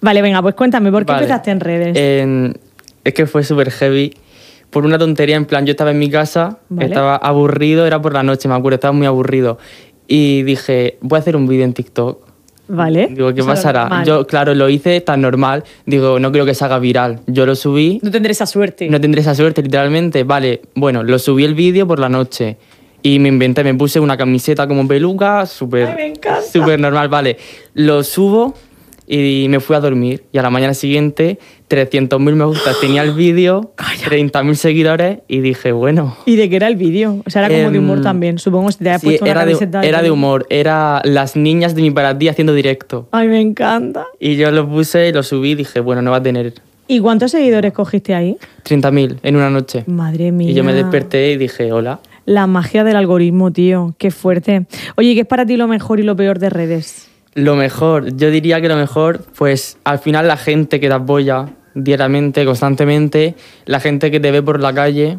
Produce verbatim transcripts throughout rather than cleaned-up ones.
Vale, venga, pues cuéntame, ¿por qué Vale. empezaste en redes? En- es que fue súper heavy. Por una tontería, en plan, yo estaba en mi casa, Vale. estaba aburrido, era por la noche, me acuerdo, estaba muy aburrido. Y dije, voy a hacer un vídeo en TikTok. Vale. Digo, ¿qué O sea, pasará? normal. Yo, claro, lo hice tan normal. Digo, no creo que se haga viral. Yo lo subí, No tendré esa suerte. no tendré esa suerte, literalmente. Vale, bueno, lo subí el vídeo por la noche. Y me inventé, me puse una camiseta como peluca, Ay, me súper encanta. súper normal. Vale, lo subo y me fui a dormir. Y a la mañana siguiente, trescientos mil me gustas tenía el vídeo, treinta mil seguidores. Y dije, bueno... ¿Y de qué era el vídeo? O sea, era como de humor Em, también. Supongo que te habías Sí, puesto una era, de, camiseta. era de humor. Era las niñas de mi para ti haciendo directo. Ay, me encanta. Y yo lo puse, lo subí y dije, bueno, no va a tener ¿Y cuántos seguidores cogiste ahí? treinta mil en una noche. Madre mía. Y yo me desperté y dije, hola. La magia del algoritmo, tío. Qué fuerte. Oye, ¿qué es para ti lo mejor y lo peor de redes? Lo mejor, yo diría que lo mejor, pues al final la gente que te apoya diariamente, constantemente, la gente que te ve por la calle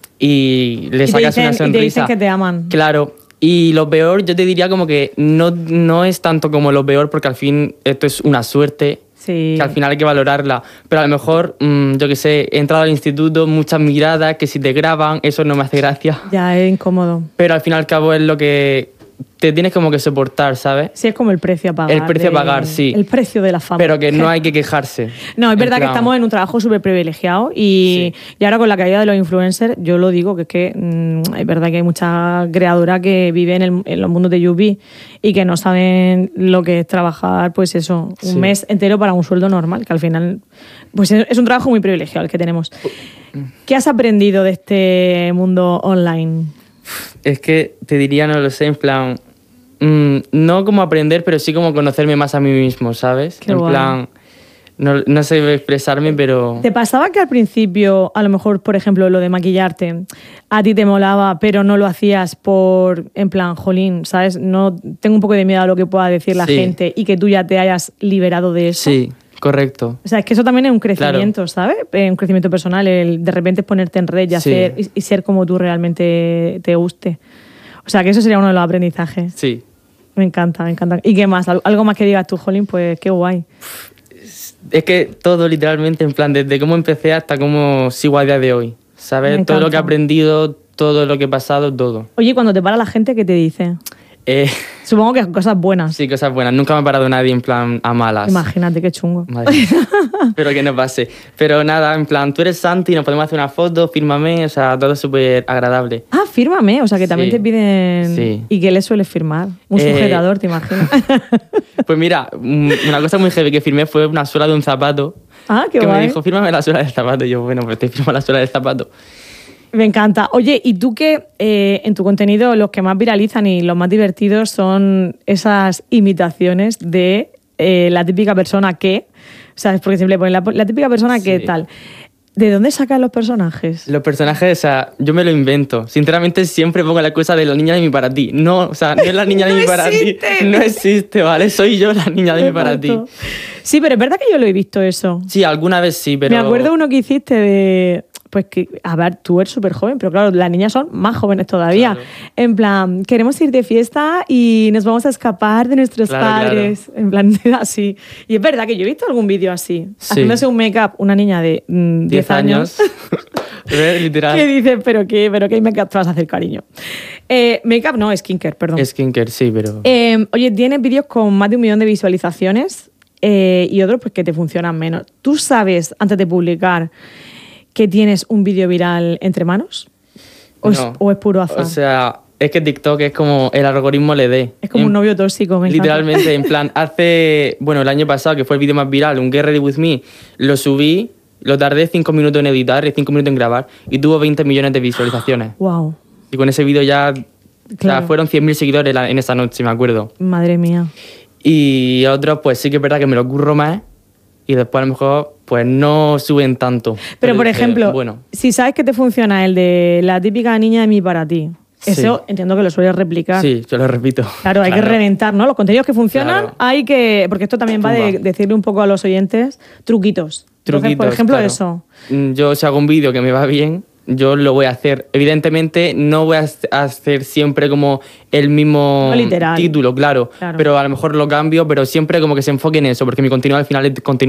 y le Y te sacas dicen- una y te sonrisa. dicen que te aman. Claro. Y lo peor, yo te diría como que no, no es tanto como lo peor, porque al fin esto es una suerte. Sí. Que al final hay que valorarla. Pero a lo mejor, mmm, yo qué sé, he entrado al instituto, muchas miradas, que si te graban, eso no me hace gracia. Ya, es incómodo. Pero al fin y al cabo es lo que te tienes como que soportar, ¿sabes? Sí, es como el precio a pagar. El precio a de- pagar, sí. El precio de la fama. Pero que no hay que quejarse. No, es En verdad que plan, estamos en un trabajo súper privilegiado y, y ahora con la caída de los influencers, yo lo digo, que es que mm, es verdad que hay mucha creadora que vive en, el- en los mundos de Yupi y que no saben lo que es trabajar, pues eso, un Sí. mes entero para un sueldo normal, que al final pues es es un trabajo muy privilegiado el que tenemos. ¿Qué has aprendido de este mundo online? Es que te diría, no lo sé, en plan... mm, no como aprender, pero sí como conocerme más a mí mismo, ¿sabes? Qué en guay. plan... No, no sé expresarme, pero... ¿Te pasaba que al principio, a lo mejor, por ejemplo, lo de maquillarte, a ti te molaba, pero no lo hacías por, en plan, jolín, ¿sabes? No, tengo un poco de miedo a lo que pueda decir la Sí. gente y que tú ya te hayas liberado de eso. Sí, correcto. O sea, es que eso también es un crecimiento, ¿sabes? Eh, Un crecimiento personal, el de repente ponerte en red y, Sí. hacer, y, y ser como tú realmente te guste. O sea, que eso sería uno de los aprendizajes. Sí. Me encanta, me encanta. ¿Y qué más? ¿Al- Algo más que digas tú, jolín, pues qué guay. Es que todo literalmente, en plan, desde cómo empecé hasta cómo sigo a día de hoy. ¿Sabes? Me Todo lo que he encanta. aprendido, todo lo que he pasado, todo. Oye, cuando te para la gente, ¿qué te dice? Eh, Supongo que cosas buenas. sí, cosas buenas. Nunca me ha parado nadie en plan a malas. Imagínate qué chungo. Madre mía. Espero que no pase. Pero nada, en plan, tú eres Santi, nos podemos hacer una foto, fírmame, o sea, todo súper agradable. Ah, fírmame, o sea que también Sí. te piden... Sí. ¿Y qué le sueles firmar? Un Eh, sujetador, ¿te imaginas? Pues mira, mm, una cosa muy heavy que firmé fue una suela de un zapato. Ah, qué que guay. me dijo, fírmame la suela del zapato. Y yo, bueno, pues te firmo la suela del zapato. Me encanta. Oye, ¿y tú qué eh, en tu contenido los que más viralizan y los más divertidos son esas imitaciones de eh, la típica persona que, ¿sabes? Porque siempre ponen la, la típica persona que Sí. tal. ¿De dónde sacan los personajes? Los personajes, o sea, yo me lo invento. Sinceramente, siempre pongo la excusa de la niña de mi para ti. No, o sea, no es la niña de No mi para existe. ti. No existe, ¿vale? Soy yo la niña de mi para ti. Exacto. Sí, pero es verdad que yo lo he visto eso. Sí, alguna vez sí, pero... Me acuerdo uno que hiciste de... Pues que, a ver, tú eres súper joven, pero claro, las niñas son más jóvenes todavía. Claro. En plan, queremos ir de fiesta y nos vamos a escapar de nuestros Claro, padres. En plan, así. Y es verdad que yo he visto algún vídeo así. Sí. Haciéndose un make-up, una niña de mm, diez diez años. ¿Ves? Literal. Que dice, pero qué, pero qué make-up te vas a hacer, cariño. Eh, make-up no, skincare, perdón. Skincare, sí, pero... Eh, oye, tienes vídeos con más de un millón de visualizaciones eh, y otros pues que te funcionan menos. ¿Tú sabes, antes de publicar, que tienes un vídeo viral entre manos? ¿O, es, No. o es puro azar? O sea, es que TikTok es como el algoritmo le dé. es como En- un novio tóxico. Me encanta. Literalmente, en plan, hace... Bueno, el año pasado, que fue el vídeo más viral, un Get Ready With Me, lo subí, lo tardé cinco minutos en editar y cinco minutos en grabar y tuvo veinte millones de visualizaciones. Wow, Y con ese vídeo ya... O Claro. sea, fueron cien mil seguidores la- en esa noche, me acuerdo. madre mía. Y otros, pues sí que es verdad que me lo curro más y después a lo mejor pues no suben tanto. Pero, por dije, ejemplo, bueno, si sabes que te funciona el de la típica niña de mí para ti, Sí. eso entiendo que lo sueles replicar. sí, yo lo repito. Claro, hay que reventar, ¿no? Los contenidos que funcionan, Claro. hay que... Porque esto también va de Tumba. decirle un poco a los oyentes truquitos. Entonces, Truquitos, por ejemplo, claro. eso. Mm, Yo si hago un vídeo que me va bien, yo lo voy a hacer. Evidentemente no voy a hac- a hacer siempre como el mismo No literal. título, claro, Claro. pero a lo mejor lo cambio, pero siempre como que se enfoque en eso, porque mi contenido al final es contenido